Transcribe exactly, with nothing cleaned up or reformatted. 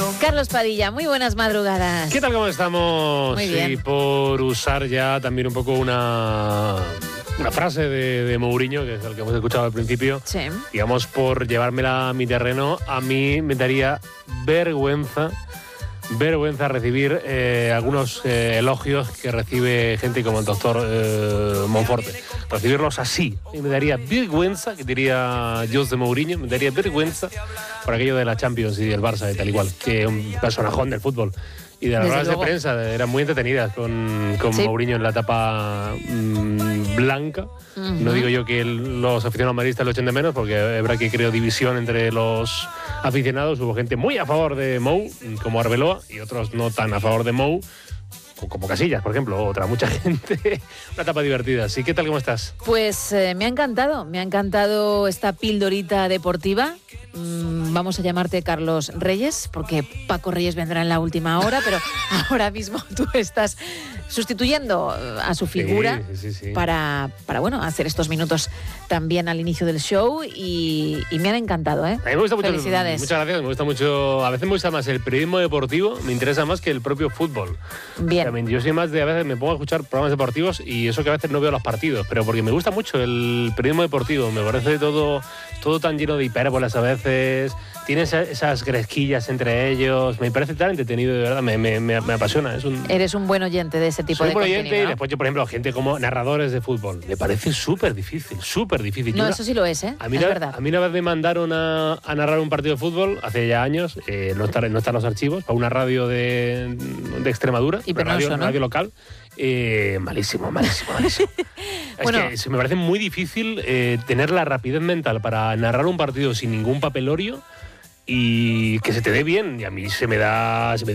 Carlos Padilla, muy buenas madrugadas. ¿Qué tal, cómo estamos? Muy bien. Y por usar ya también un poco una, una frase de, de Mourinho, que es el que hemos escuchado al principio, Sí. digamos, por llevármela a mi terreno, a mí me daría vergüenza, vergüenza recibir eh, algunos eh, elogios que recibe gente como el doctor eh, Monforte. Recibirlos así. Y me daría vergüenza, que diría José Mourinho, me daría vergüenza por aquello de la Champions y del Barça y tal igual, que un personajón del fútbol. Y de las Desde ruedas de luego. prensa eran muy entretenidas con, con Sí. Mourinho en la etapa mmm, blanca. Ujú. No digo yo que el- los aficionados madridistas lo echen de menos, porque es verdad que creo división entre los aficionados. Hubo gente muy a favor de Mou, como Arbeloa, y otros no tan a favor de Mou, como Casillas, por ejemplo, otra mucha gente. Una etapa divertida. ¿Sí? ¿Qué tal, cómo estás? Pues eh, me ha encantado, me ha encantado esta pildorita deportiva. Mm, vamos a llamarte Carlos Reyes, porque Paco Reyes vendrá en la última hora, pero ahora mismo tú estás sustituyendo eh, a su figura Sí, sí, sí. para, para bueno, hacer estos minutos también al inicio del show y, y me han encantado, ¿eh? A mí me gusta mucho. Felicidades. Muchas gracias. Me gusta mucho. A veces me gusta más el periodismo deportivo, me interesa más que el propio fútbol. Bien. También, yo soy más de, a veces me pongo a escuchar programas deportivos y eso que a veces no veo los partidos, pero porque me gusta mucho el periodismo deportivo, me parece todo, todo tan lleno de hipérbolas a veces, tiene esa- esas gresquillas entre ellos, me parece tan entretenido, de verdad, me, me, me, me apasiona. Es un, Eres un buen oyente de ese tipo soy de un contenido, oyente y ¿no? después yo, por ejemplo, gente como narradores de fútbol, me parece súper difícil, súper difícil. No, Yo una- eso sí lo es, ¿eh? a mí, es una, verdad. a mí una vez me mandaron a, a narrar un partido de fútbol, hace ya años, eh, no, están, no están los archivos, para una radio de, de Extremadura, Y una radio, penoso, ¿no? radio local. Eh, malísimo, malísimo, malísimo. Bueno. Es que se me parece muy difícil eh, tener la rapidez mental para narrar un partido sin ningún papelorio y que se te dé bien. Y a mí se me da... Se me